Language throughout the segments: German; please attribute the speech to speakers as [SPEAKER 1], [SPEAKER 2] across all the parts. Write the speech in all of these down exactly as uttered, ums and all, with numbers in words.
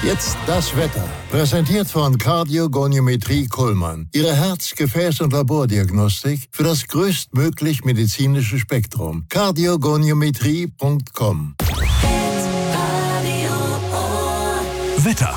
[SPEAKER 1] Jetzt das Wetter. Präsentiert von Kardiogoniometrie Kuhlmann. Ihre Herz-, Gefäß- und Labordiagnostik für das größtmöglich medizinische Spektrum. kardiogoniometrie punkt com.
[SPEAKER 2] Wetter.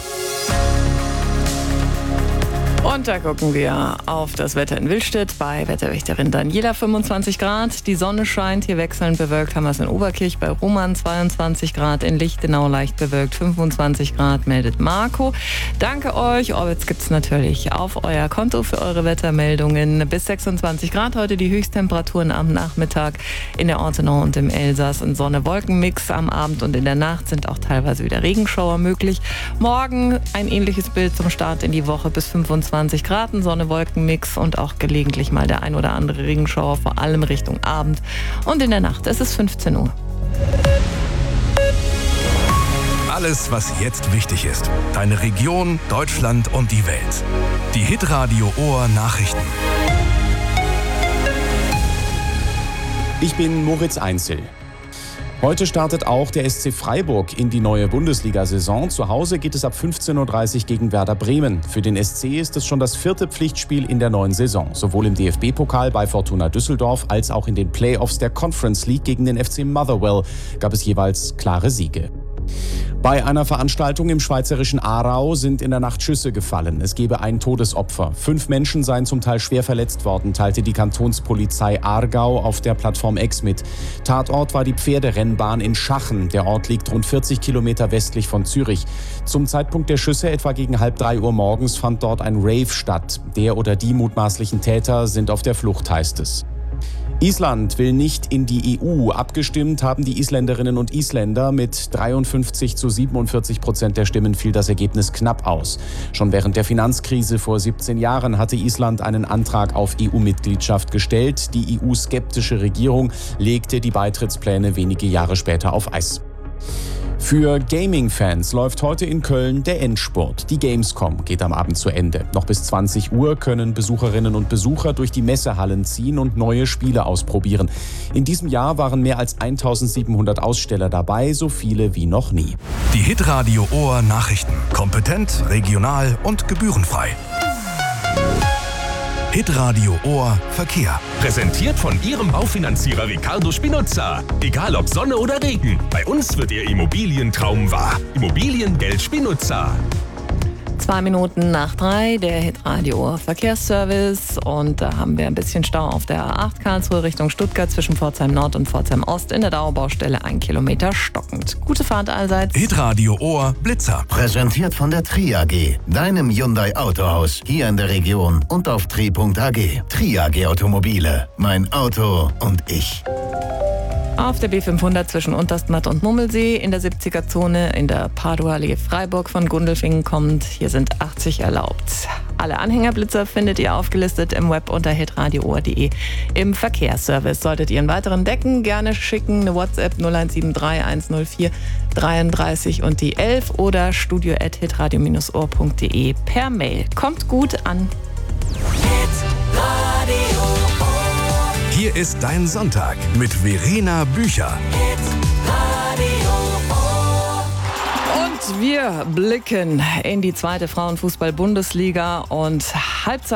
[SPEAKER 3] Und da gucken wir auf das Wetter in Willstedt bei Wetterwächterin Daniela, fünfundzwanzig Grad. Die Sonne scheint, hier wechselnd bewölkt haben wir es in Oberkirch bei Roman, zweiundzwanzig Grad, in Lichtenau leicht bewölkt, fünfundzwanzig Grad, meldet Marco. Danke euch. Orbitz gibt es natürlich auf euer Konto für eure Wettermeldungen. Bis sechsundzwanzig Grad heute die Höchsttemperaturen am Nachmittag in der Ortenau und im Elsass. Ein Sonne-Wolken-Mix am Abend und in der Nacht sind auch teilweise wieder Regenschauer möglich. Morgen ein ähnliches Bild zum Start in die Woche bis fünfundzwanzig Grad, ein Sonne-Wolken-Mix und auch gelegentlich mal der ein oder andere Regenschauer, vor allem Richtung Abend und in der Nacht. Es ist fünfzehn Uhr.
[SPEAKER 2] Alles, was jetzt wichtig ist. Deine Region, Deutschland und die Welt. Die Hitradio Ohr Nachrichten.
[SPEAKER 4] Ich bin Moritz Einzel. Heute startet auch der S C Freiburg in die neue Bundesliga-Saison. Zu Hause geht es ab fünfzehn Uhr dreißig gegen Werder Bremen. Für den S C ist es schon das vierte Pflichtspiel in der neuen Saison. Sowohl im D F B-Pokal bei Fortuna Düsseldorf als auch in den Playoffs der Conference League gegen den F C Motherwell gab es jeweils klare Siege. Bei einer Veranstaltung im schweizerischen Aarau sind in der Nacht Schüsse gefallen. Es gebe ein Todesopfer. Fünf Menschen seien zum Teil schwer verletzt worden, teilte die Kantonspolizei Aargau auf der Plattform X mit. Tatort war die Pferderennbahn in Schachen. Der Ort liegt rund vierzig Kilometer westlich von Zürich. Zum Zeitpunkt der Schüsse, etwa gegen halb drei Uhr morgens, fand dort ein Rave statt. Der oder die mutmaßlichen Täter sind auf der Flucht, heißt es. Island will nicht in die E U. Abgestimmt haben die Isländerinnen und Isländer. Mit dreiundfünfzig zu siebenundvierzig Prozent der Stimmen fiel das Ergebnis knapp aus. Schon während der Finanzkrise vor siebzehn Jahren hatte Island einen Antrag auf E U-Mitgliedschaft gestellt. Die E U-skeptische Regierung legte die Beitrittspläne wenige Jahre später auf Eis. Für Gaming-Fans läuft heute in Köln der Endspurt. Die Gamescom geht am Abend zu Ende. Noch bis zwanzig Uhr können Besucherinnen und Besucher durch die Messehallen ziehen und neue Spiele ausprobieren. In diesem Jahr waren mehr als eintausendsiebenhundert Aussteller dabei, so viele wie noch nie.
[SPEAKER 2] Die Hitradio Ohr Nachrichten. Kompetent, regional und gebührenfrei. Hitradio Ohr Verkehr.
[SPEAKER 5] Präsentiert von Ihrem Baufinanzierer Ricardo Spinuzza. Egal ob Sonne oder Regen, bei uns wird Ihr Immobilientraum wahr. Immobiliengeld Spinuzza.
[SPEAKER 3] Zwei Minuten nach drei, der Hitradio Verkehrsservice. Und da haben wir ein bisschen Stau auf der A acht Karlsruhe Richtung Stuttgart zwischen Pforzheim Nord und Pforzheim Ost. In der Dauerbaustelle ein Kilometer stockend. Gute Fahrt allseits.
[SPEAKER 2] Hitradio Ohr Blitzer.
[SPEAKER 1] Präsentiert von der Tri A G, deinem Hyundai Autohaus, hier in der Region und auf tri punkt a g. Tri A G Automobile, mein Auto und ich.
[SPEAKER 3] Auf der B fünfhundert zwischen Unterstmatt und Mummelsee, in der siebziger-Zone in der Parduallee Freiburg von Gundelfingen kommt. Hier sind achtzig erlaubt. Alle Anhängerblitzer findet ihr aufgelistet im Web unter hitradio ohr punkt de. Im Verkehrsservice solltet ihr einen weiteren decken, gerne schicken eine WhatsApp null eins sieben drei eins null vier dreiunddreißig und die elf oder studio at hitradio ohr punkt de per Mail. Kommt gut an.
[SPEAKER 2] Hier ist dein Sonntag mit Verena Bücher.
[SPEAKER 3] Und wir blicken in die zweite Frauenfußball-Bundesliga und Halbzeit